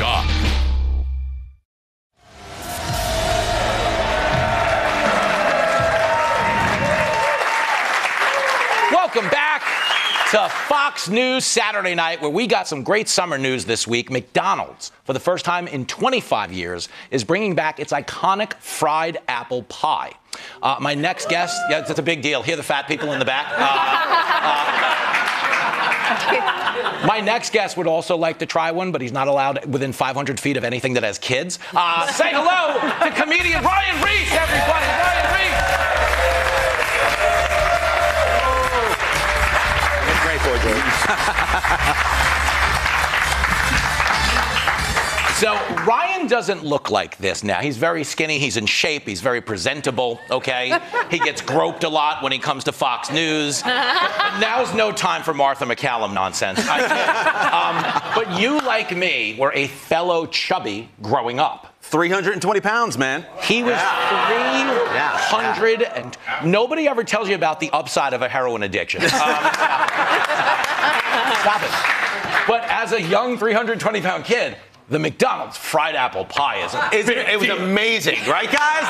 Talk. Welcome back to Fox News Saturday Night, where we got some great summer news this week. McDonald's, for the first time in 25 years, is bringing back its iconic fried apple pie. My next guest, yeah, it's a big deal. Hear the fat people in the back? My next guest would also like to try one, but he's not allowed within 500 feet of anything that has kids. Say hello to comedian Ryan Reese, everybody. Ryan Reese. Great boy, George. So Ryan doesn't look like this now. He's very skinny. He's in shape. He's very presentable, okay? He gets groped a lot when he comes to Fox News. But now's no time for Martha McCallum nonsense. But you, like me, were a fellow chubby growing up. 320 pounds, man. He was 300, and nobody ever tells you about the upside of a heroin addiction. Stop it. But as a young 320-pound kid, the McDonald's fried apple pie it was amazing, right, guys?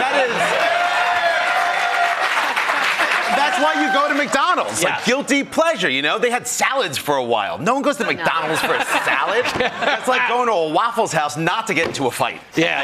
That's why you go to McDonald's. Yeah. Like guilty pleasure, you know? They had salads for a while. No one goes to McDonald's for a salad. That's like going to a Waffles House not to get into a fight. Yeah,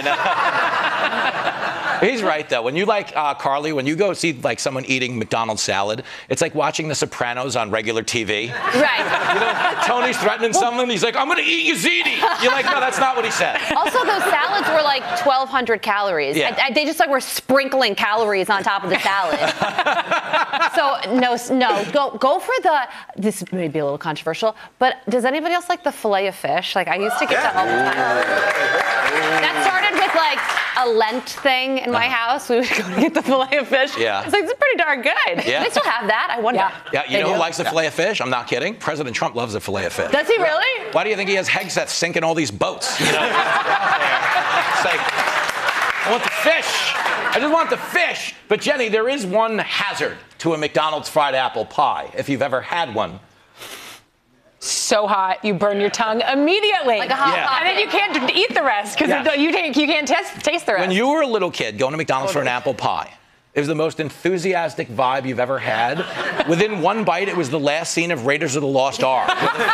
I know. He's right, though. When you Carly, when you go see like someone eating McDonald's salad, it's like watching The Sopranos on regular TV. Right. You know, Tony's threatening someone. He's like, I'm going to eat you ziti. You're like, no, that's not what he said. Also, those salads were like 1,200 calories. Yeah. They just like were sprinkling calories on top of the salad. So no, go for this may be a little controversial, but does anybody else like the filet of fish? Like I used to get that all the time. That started with like a Lent thing in my house. We would go to get the filet of fish. Yeah. It's like, it's pretty darn good. Yeah. They still have that, I wonder. Yeah, you know who likes the filet of fish? I'm not kidding. President Trump loves the filet of fish. Does he really? Why do you think he has Hegseth sinking all these boats? You know? It's like, I want the fish. I just want the fish. But Jenny, there is one hazard to a McDonald's fried apple pie, if you've ever had one. So hot, you burn your tongue immediately. Like a hot And then you can't eat the rest because you can't taste the rest. When you were a little kid going to McDonald's for an apple pie, it was the most enthusiastic vibe you've ever had. Within one bite, it was the last scene of Raiders of the Lost Ark.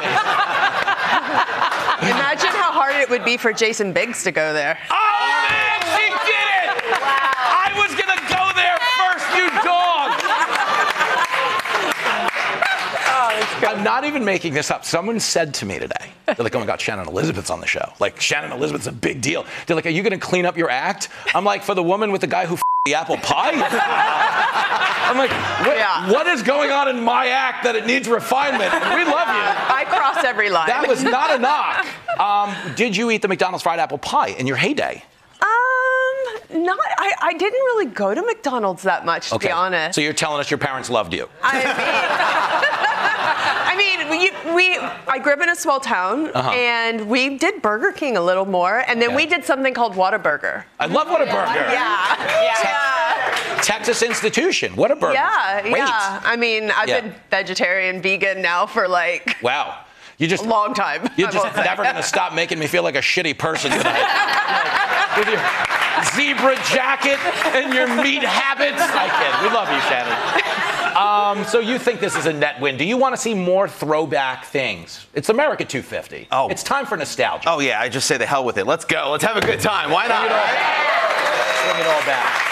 Imagine how hard it would be for Jason Biggs to go there. Oh, man, she did it! Wow. I was going to go there first, you dog! I'm not even making this up. Someone said to me today, they're like, oh my God, Shannon Elizabeth's on the show. Like, Shannon Elizabeth's a big deal. They're like, are you going to clean up your act? I'm like, for the woman with the guy who the apple pie? I'm like, what is going on in my act that it needs refinement? We love you. I cross every line. That was not a knock. Did you eat the McDonald's fried apple pie in your heyday? I didn't really go to McDonald's that much, to be honest. So you're telling us your parents loved you? I grew up in a small town, and we did Burger King a little more, and then we did something called Whataburger. I love Whataburger. Texas institution. Whataburger. Great. I mean, I've been vegetarian, vegan now for like... Wow. You just a long time. You're just never going to stop making me feel like a shitty person tonight. With your zebra jacket and your meat habits. I kid. We love you, Shannon. So you think this is a net win. Do you want to see more throwback things? It's America 250. Oh. It's time for nostalgia. Oh, yeah. I just say the hell with it. Let's go. Let's have a good time. Why not? Bring it all back.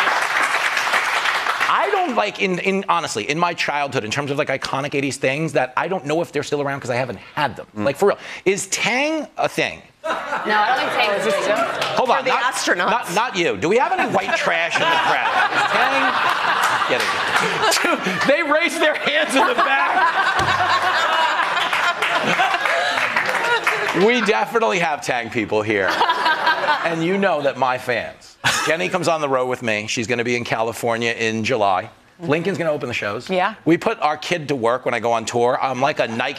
I don't like, honestly, in my childhood, in terms of like iconic 80s things, that I don't know if they're still around because I haven't had them. Like, for real. Is Tang a thing? No, I don't think Tang is a thing. Hold on. For the astronauts. Not you. Do we have any white trash in the crowd? Is Tang? Get it. Dude, they raised their hands in the back. We definitely have Tang people here. And you know that my fans. Jenny comes on the road with me. She's going to be in California in July. Lincoln's going to open the shows. Yeah. We put our kid to work when I go on tour. I'm like a Nike